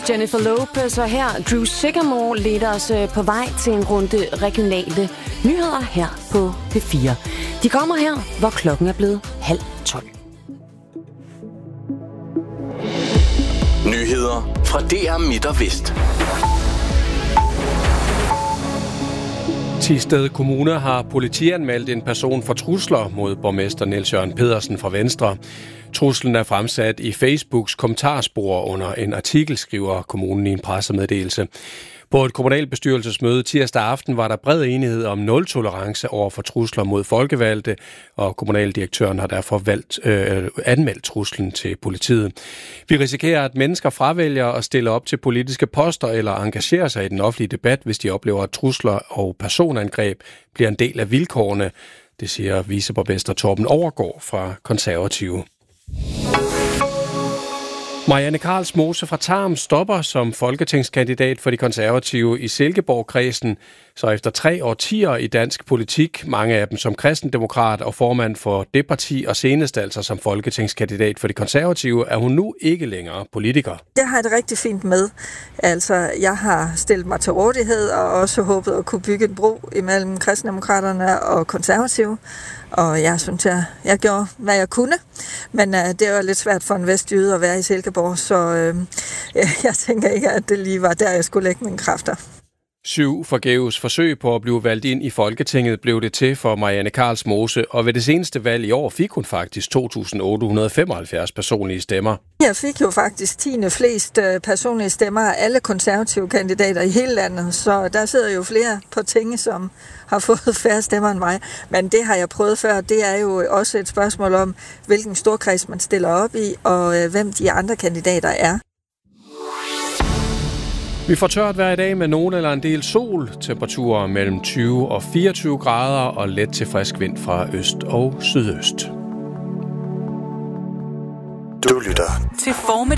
Jennifer Lopez, og her Drew Sycamore leder os på vej til en runde regionale nyheder her på P4. De kommer her, hvor klokken er blevet 11:30. Nyheder fra DR Midt og Vest. Thisted Kommune har politianmeldt en person for trusler mod borgmester Niels Jørgen Pedersen fra Venstre. Truslen er fremsat i Facebooks kommentarspor under en artikel, skriver kommunen i en pressemeddelelse. På et kommunalbestyrelsesmøde tirsdag aften var der bred enighed om nul-tolerance over for trusler mod folkevalgte, og kommunaldirektøren har derfor anmeldt truslen til politiet. Vi risikerer, at mennesker fravælger at stille op til politiske poster eller engagerer sig i den offentlige debat, hvis de oplever, at trusler og personangreb bliver en del af vilkårene. Det siger viceborgmester Torben Overgaard fra Konservative. Marianne Karlsmose fra Tarm stopper som folketingskandidat for de konservative i Silkeborg-kredsen, så efter 3 årtier i dansk politik, mange af dem som kristendemokrat og formand for det parti, og senest altså som folketingskandidat for de konservative, er hun nu ikke længere politiker. Det har jeg det rigtig fint med. Altså, jeg har stillet mig til rådighed og også håbet at kunne bygge en bro imellem kristendemokraterne og konservative. Og jeg synes, jeg gjorde, hvad jeg kunne. Men det var lidt svært for en vestjyde at være i Silkeborg, så jeg tænker ikke, at det lige var der, jeg skulle lægge mine kræfter. 7 forgæves forsøg på at blive valgt ind i Folketinget blev det til for Marianne Karlsmose, og ved det seneste valg i år fik hun faktisk 2.875 personlige stemmer. Jeg fik jo faktisk 10. flest personlige stemmer af alle konservative kandidater i hele landet, så der sidder jo flere på tinge, som har fået færre stemmer end mig. Men det har jeg prøvet før. Det er jo også et spørgsmål om, hvilken storkreds man stiller op i, og hvem de andre kandidater er. Vi får tørt hver dag med nogen eller en del sol, temperaturer mellem 20 og 24 grader og let til frisk vind fra øst og sydøst. Du lytter til formiddag.